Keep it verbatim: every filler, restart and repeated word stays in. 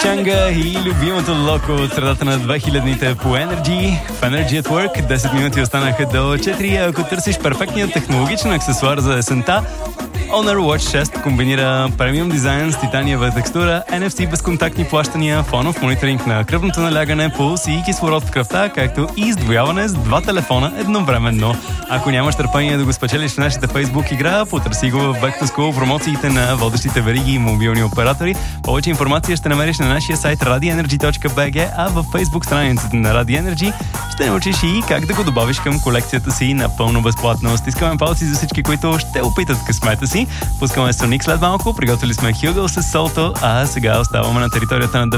Чанга и любимото Локо от средата на две хилядните по Energy. В Energy at Work десет минути останаха до четири. Ако търсиш перфектният технологичен аксесуар за есента, Honor Watch шест комбинира премиум дизайн с титаниева текстура, Ен Еф Си безконтактни плащания, фонов мониторинг на кръвното налягане, пулс и кислород в кръвта, както и издвояване с два телефона едновременно. Ако нямаш търпение да го спечелиш в нашата Facebook игра, потърси го в Back to School промоциите на водещите вериги и мобилни оператори. Повече информация ще намериш на нашия сайт radio energy точка би джи, а в Facebook страницата на Radio Energy ще научиш и как да го добавиш към колекцията си напълно безплатно. Стискаме палци за всички, които ще опитат късмета си. Пускаме Соник след малко, приготвили сме Хюгъл с Солто, а сега оставаме на територията на